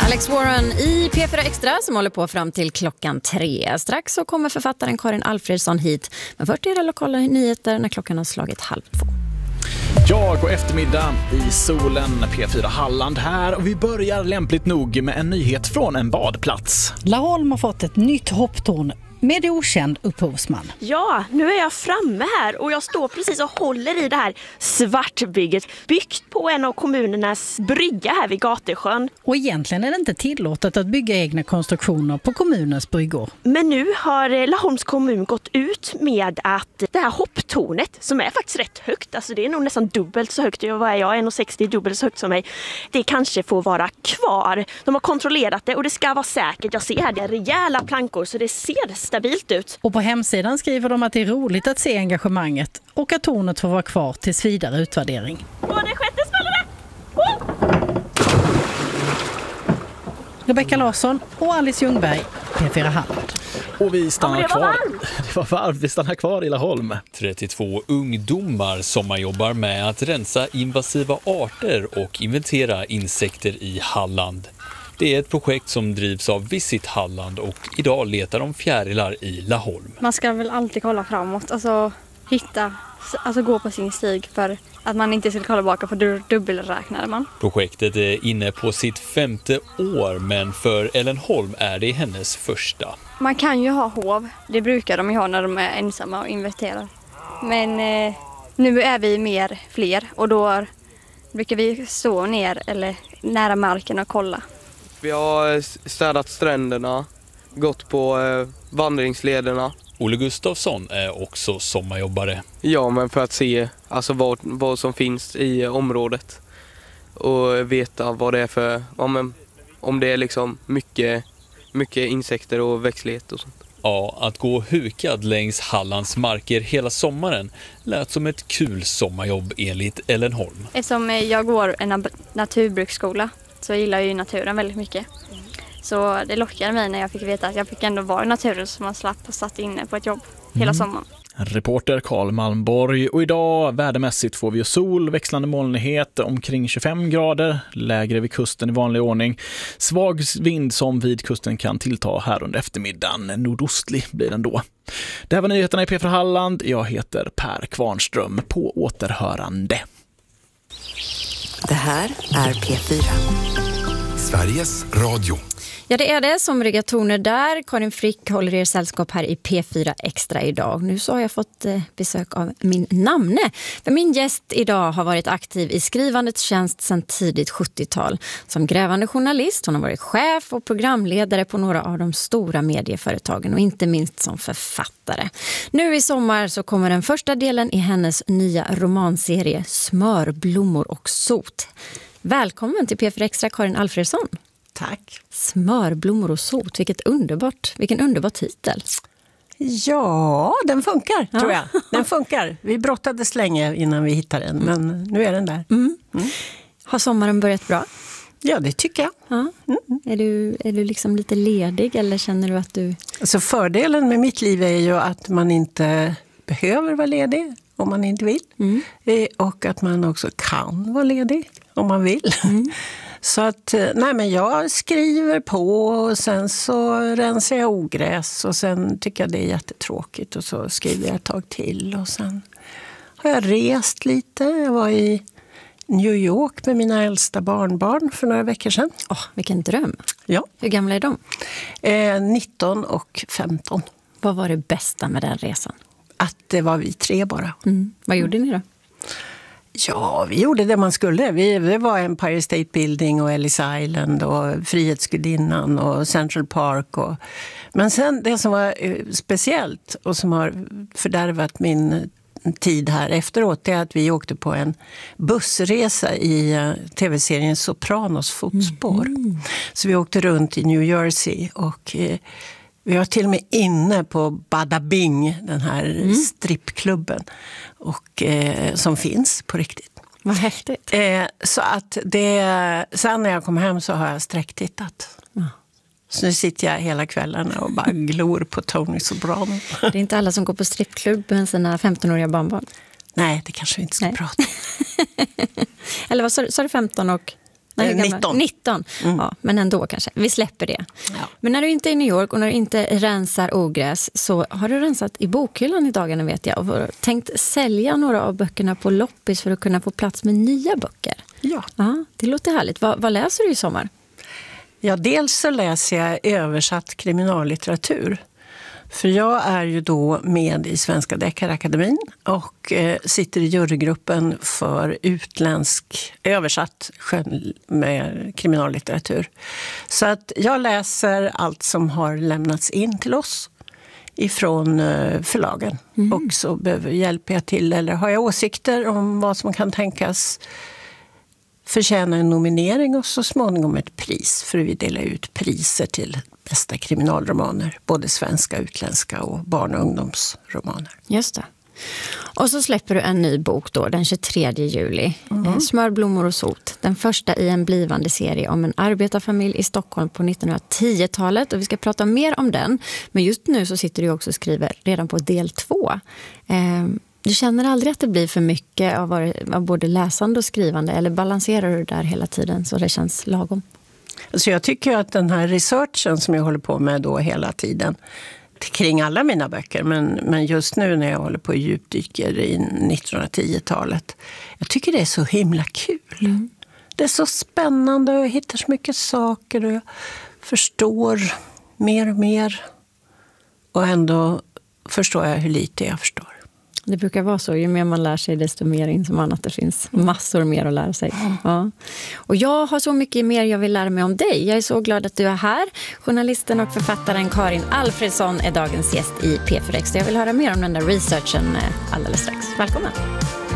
Alex Warren i P4 Extra som håller på fram till 3:00. Strax så kommer författaren Karin Alfredsson hit. Men först är det lokala nyheter när klockan har slagit 1:30. Ja, god eftermiddag i solen, P4 Halland här, och vi börjar lämpligt nog med en nyhet från en badplats. Laholm har fått ett nytt hopptorn med okänd upphovsman. Ja, nu är jag framme här och jag står precis och håller i det här svartbygget byggt på en av kommunernas brygga här vid Gatesjön. Och egentligen är det inte tillåtet att bygga egna konstruktioner på kommunens bryggor. Men nu har Laholms kommun gått ut med att det här hopptornet, som är faktiskt rätt högt, alltså det är nog nästan dubbelt så högt, jag är 1,60 dubbelt så högt som mig, det kanske får vara kvar. De har kontrollerat det och det ska vara säkert. Jag ser här, det är rejäla plankor så det ser stabilt ut. Och på hemsidan skriver de att det är roligt att se engagemanget och att tornet får vara kvar tills vidare utvärdering. Och det sjätte spelare! Rebecka Larsson och Alice Ljungberg, P4 Halland. Och vi stannar det var kvar. varmt. Det var varmt. Vi stannar kvar i Laholm. 32 ungdomar sommarjobbar med att rensa invasiva arter och inventera insekter i Halland. Det är ett projekt som drivs av Visit Halland och idag letar de fjärilar i Laholm. Man ska väl alltid kolla framåt, alltså gå på sin stig för att man inte ska kolla baka, för dubbelräknar man. Projektet är inne på sitt 5:e år, men för Ellen Holm är det hennes första. Man kan ju ha hov, det brukar de ju ha när de är ensamma och investerar. Men nu är vi fler och då brukar vi stå ner eller nära marken och kolla. Vi har städat stränderna, gått på vandringslederna. Olle Gustafsson är också sommarjobbare. Ja, men för att se alltså, vad som finns i området och veta vad det är för, om det är liksom mycket insekter och växtlighet och sånt. Ja, att gå hukad längs Hallands marker hela sommaren lät som ett kul sommarjobb enligt Ellen Holm. Eftersom jag går en naturbruksskola så gillar jag ju naturen väldigt mycket. Så det lockade mig när jag fick veta att jag fick ändå vara i naturen så man slapp och satt inne på ett jobb hela sommaren. Reporter Karl Malmborg, och idag vädermässigt får vi sol, växlande molnighet, omkring 25 grader, lägre vid kusten i vanlig ordning. Svag vind som vid kusten kan tillta här under eftermiddagen, nordostlig blir den då. Det här var nyheterna i P4 Halland, jag heter Per Kvarnström, på återhörande. Det här är P4. Sveriges Radio. Ja, det är det som riggar toner där. Karin Frick håller er sällskap här i P4 Extra idag. Nu så har jag fått besök av min namne. För min gäst idag har varit aktiv i skrivandets tjänst sedan tidigt 70-tal. Som grävande journalist, hon har varit chef och programledare på några av de stora medieföretagen och inte minst som författare. Nu i sommar så kommer den första delen i hennes nya romanserie Smör, blommor och sot. Välkommen till P4 Extra, Karin Alfredsson. Tack. Smör, blommor och sot. Vilken underbar titel. Ja, den funkar tror jag. Den funkar. Vi brottades länge innan vi hittade den, men nu är den där. Har sommaren börjat bra? Ja, det tycker jag. Ja. Är du liksom lite ledig eller känner du att du... Alltså fördelen med mitt liv är ju att man inte behöver vara ledig om man inte vill. Och att man också kan vara ledig om man vill. Så att, men jag skriver på och sen så rensar jag ogräs och sen tycker jag det är jättetråkigt och så skriver jag ett tag till och sen har jag rest lite. Jag var i New York med mina äldsta barnbarn för några veckor sedan. Vilken dröm. Ja. Hur gamla är de? 19 och 15. Vad var det bästa med den resan? Att det var vi 3 bara. Vad gjorde ni då? Ja, vi gjorde det man skulle. Det var Empire State Building och Ellis Island och Frihetsgudinnan och Central Park. Men sen det som var speciellt och som har fördärvat min tid här efteråt är att vi åkte på en bussresa i tv-serien Sopranos fotspår. Så vi åkte runt i New Jersey och... Vi var till och med inne på Bada Bing, den här strippklubben som finns på riktigt. Vad häftigt. Så att sen när jag kom hem så har jag sträcktittat. Så nu sitter jag hela kvällarna och bara glor på Tony Soprano. Det är inte alla som går på strippklubb med sina 15-åriga barnbarn. Nej, det kanske vi inte ska prata om. Eller vad sa du 15 och... Nej, 19. 19. Ja, men ändå kanske. Vi släpper det. Ja. Men när du inte är i New York och när du inte rensar ogräs så har du rensat i bokhyllan i dagarna vet jag. Och tänkt sälja några av böckerna på loppis för att kunna få plats med nya böcker. Ja. Ja, det låter härligt. Vad läser du i sommar? Ja, dels så läser jag översatt kriminallitteratur. För jag är ju då med i Svenska Deckarakademin och sitter i jurygruppen för utländsk översatt med kriminallitteratur. Så att jag läser allt som har lämnats in till oss ifrån förlagen. Och så hjälper jag till eller har jag åsikter om vad som kan tänkas förtjäna en nominering och så småningom ett pris. För vi delar ut priser till bästa kriminalromaner. Både svenska, utländska och barn- och ungdomsromaner. Just det. Och så släpper du en ny bok då, den 23 juli. Smör, blommor och sot. Den första i en blivande serie om en arbetarfamilj i Stockholm på 1910-talet. Och vi ska prata mer om den. Men just nu så sitter du också och skriver redan på del 2. Du känner aldrig att det blir för mycket av både läsande och skrivande? Eller balanserar du där hela tiden så det känns lagom? Så jag tycker att den här researchen som jag håller på med då hela tiden kring alla mina böcker, men just nu när jag håller på och djupdyker i 1910-talet, jag tycker det är så himla kul. Det är så spännande och jag hittar så mycket saker och jag förstår mer och mer och ändå förstår jag hur lite jag förstår. Det brukar vara så, ju mer man lär sig desto mer inser man att det finns massor mer att lära sig. Ja. Och jag har så mycket mer jag vill lära mig om dig. Jag är så glad att du är här. Journalisten och författaren Karin Alfredsson är dagens gäst i P4 Extra. Jag vill höra mer om den där researchen alldeles strax. Välkommen!